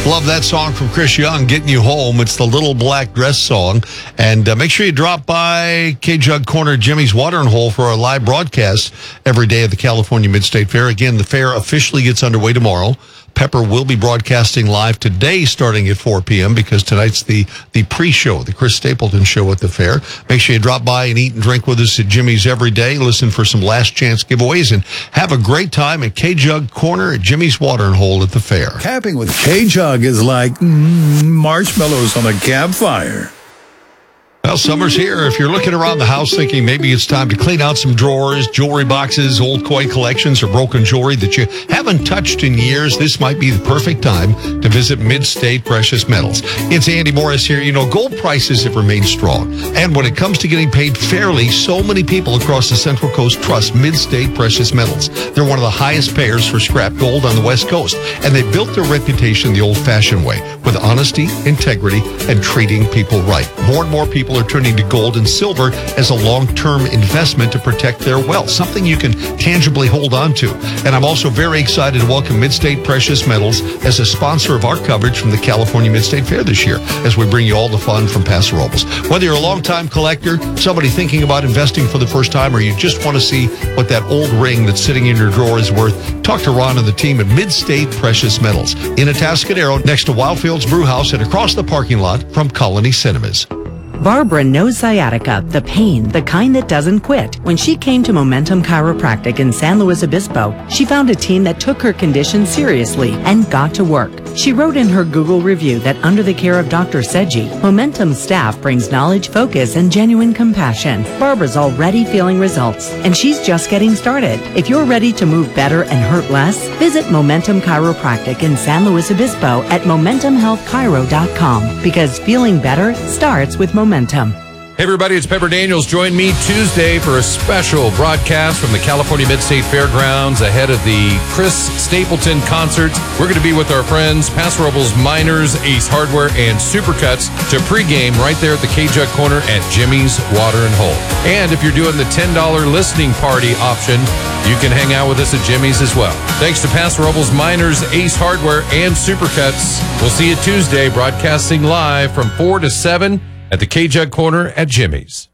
Love that song from Chris Young, Getting You Home. It's the Little Black Dress song. And make sure you drop by K-Jug Corner, Jimmy's Watering Hole for our live broadcast every day at the California Mid-State Fair. Again, the fair officially gets underway tomorrow. Pepper will be broadcasting live today starting at 4 p.m. because tonight's the pre-show, the Chris Stapleton show at the fair. Make sure you drop by and eat and drink with us at Jimmy's every day. Listen for some last chance giveaways and have a great time at K-Jug Corner at Jimmy's Watering Hole at the fair. Camping with K-Jug is like marshmallows on a campfire. Well, summer's here. If you're looking around the house thinking maybe it's time to clean out some drawers, jewelry boxes, old coin collections, or broken jewelry that you haven't touched in years, this might be the perfect time to visit Mid-State Precious Metals. It's Andy Morris here. You know, gold prices have remained strong. And when it comes to getting paid fairly, so many people across the Central Coast trust Mid-State Precious Metals. They're one of the highest payers for scrap gold on the West Coast. And they built their reputation the old-fashioned way, with honesty, integrity, and treating people right. More and more people are turning to gold and silver as a long-term investment to protect their wealth, something you can tangibly hold on to. And I'm also very excited to welcome Mid-State Precious Metals as a sponsor of our coverage from the California Mid-State Fair this year, as we bring you all the fun from Paso Robles. Whether you're a long-time collector, somebody thinking about investing for the first time, or you just want to see what that old ring that's sitting in your drawer is worth, talk to Ron and the team at Mid-State Precious Metals in Atascadero, next to Wildfields Brew House and across the parking lot from Colony Cinemas. Barbara knows sciatica, the pain, the kind that doesn't quit. When she came to Momentum Chiropractic in San Luis Obispo, she found a team that took her condition seriously and got to work. She wrote in her Google review that under the care of Dr. Seji, Momentum's staff brings knowledge, focus, and genuine compassion. Barbara's already feeling results, and she's just getting started. If you're ready to move better and hurt less, visit Momentum Chiropractic in San Luis Obispo at MomentumHealthChiro.com, because feeling better starts with Momentum. Hey everybody, it's Pepper Daniels. Join me Tuesday for a special broadcast from the California Mid-State Fairgrounds ahead of the Chris Stapleton concert. We're going to be with our friends Paso Robles Miners, Ace Hardware, and Supercuts to pregame right there at the K-Jug Corner at Jimmy's Watering Hole. And if you're doing the $10 listening party option, you can hang out with us at Jimmy's as well. Thanks to Paso Robles Miners, Ace Hardware, and Supercuts. We'll see you Tuesday broadcasting live from 4 to 7 at the K-Jug Corner at Jimmy's.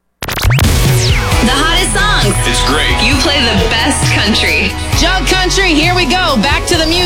The hottest songs. It's great. You play the best country. Jug Country, here we go. Back to the music.